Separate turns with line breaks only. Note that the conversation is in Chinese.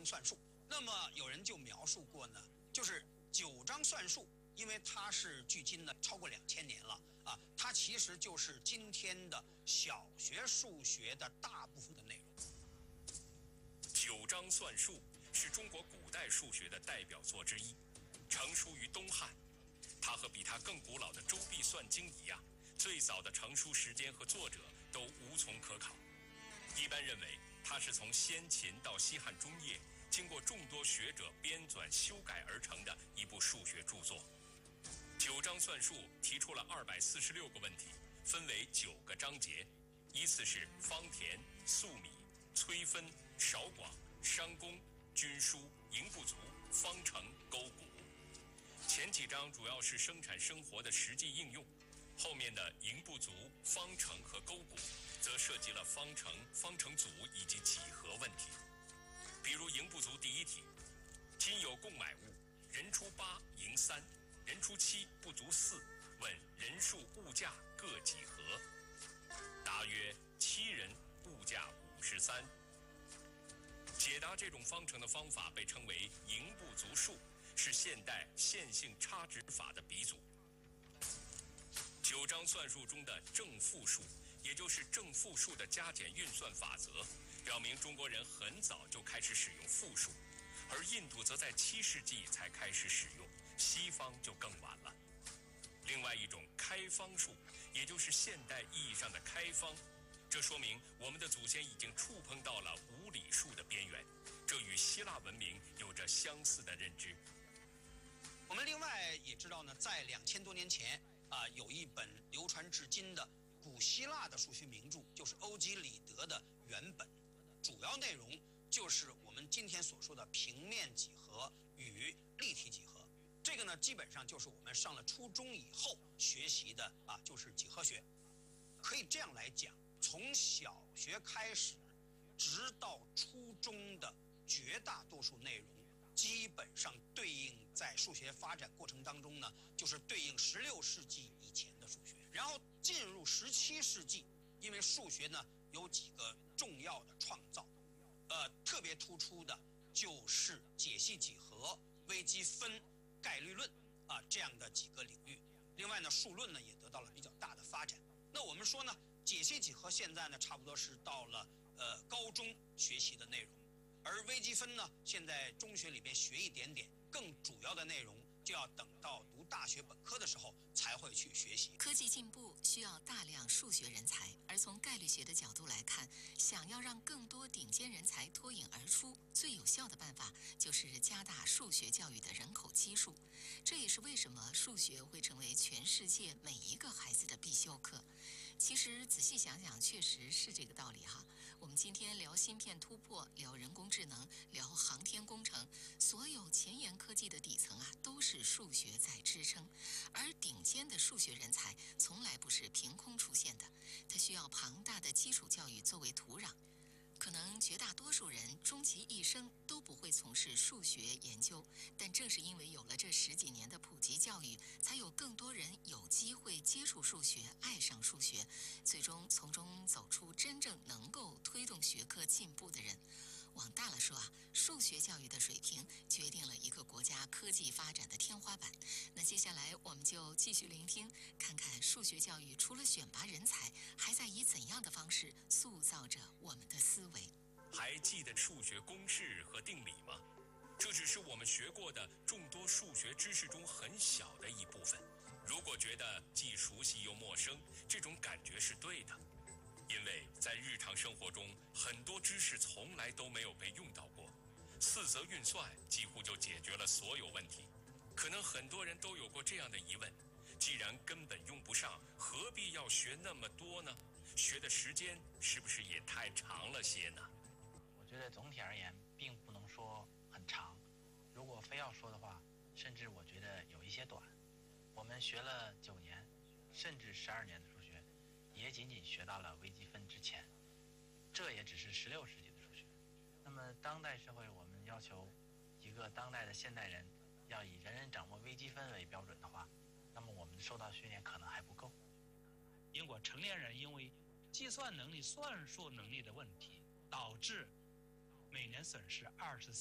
算术。那么有人就描述过呢，就是九章算术，因为它是距今呢超过2000年了啊，它其实就是今天的小学数学的大部分的内容。
九章算术是中国古代数学的代表作之一，成书于东汉。它和比它更古老的《周髀算经》一样，最早的成书时间和作者都无从可考。一般认为，它是从先秦到西汉中叶，经过众多学者编纂修改而成的一部数学著作。九章算术提出了246个问题，分为9个章节，依次是方田、粟米、催分、少广、商工、均输、赢不足、方程、勾股。前几章主要是生产生活的实际应用，后面的赢不足、方程和勾股则涉及了方程、方程组以及几何问题。比如赢不足第一题，今有购买物，人出8，赢3，人出7，不足4，问人数物价各几何？答曰7人，物价53。解答这种方程的方法被称为赢不足数，是现代线性差值法的鼻祖。九章算术中的正负数，也就是正负数的加减运算法则，表明中国人很早就开始使用负数，而印度则在7世纪才开始使用，西方就更晚了。另外一种开方数，也就是现代意义上的开方，这说明我们的祖先已经触碰到了无理数的边缘，这与希腊文明有着相似的认知。
我们另外也知道呢，在2000多年前有一本流传至今的古希腊的数学名著，就是欧几里得的原本，主要内容就是我们今天所说的平面几何与立体几何。这个呢，基本上就是我们上了初中以后学习的就是几何学。可以这样来讲，从小学开始，直到初中的绝大多数内容，基本上对应在数学发展过程当中呢，就是对应16世纪以前的数学。然后进入17世纪，因为数学呢有几个重要的创造，特别突出的就是解析几何、微积分、概率论这样的几个领域。另外呢，数论呢也得到了比较大的发展。那我们说呢，解析几何现在呢差不多是到了高中学习的内容，而微积分呢现在中学里边学一点点，更主要的内容就要等到读大学本科的时候才会去学习。
科技进步需要大量数学人才，而从概率学的角度来看，想要让更多顶尖人才脱颖而出，最有效的办法就是加大数学教育的人口基数。这也是为什么数学会成为全世界每一个孩子的必修课。其实仔细想想，确实是这个道理哈。我们今天聊芯片突破，聊人工智能，聊航天工程，所有前沿科技的底层都是数学在支撑。而顶尖的数学人才从来不是凭空出现的，它需要庞大的基础教育作为土壤。可能绝大多数人终其一生都不会从事数学研究，但正是因为有了这10几年的普及教育，才有更多人有机会接触数学，爱上数学，最终从中走出真正能够推动学科进步的人。往大了说数学教育的水平决定了一个国家科技发展的天花板。那接下来我们就继续聆听，看看数学教育除了选拔人才，还在以怎样的方式塑造着我们的思维。
还记得数学公式和定理吗？这只是我们学过的众多数学知识中很小的一部分。如果觉得既熟悉又陌生，这种感觉是对的。因为在日常生活中，很多知识从来都没有被用到过，4则运算几乎就解决了所有问题。可能很多人都有过这样的疑问：既然根本用不上，何必要学那么多呢？学的时间是不是也太长了些呢？
我觉得总体而言，并不能说很长。如果非要说的话，甚至我觉得有一些短。我们学了9年，甚至12年的数学，也仅仅学到了微积分之前，这也只是16世纪的数学。那么当代社会，我们要求一个当代的现代人要以人人掌握微积分为标准的话，那么我们受到训练可能还不够。
英国成年人因为计算能力、算术能力的问题，导致每年损失24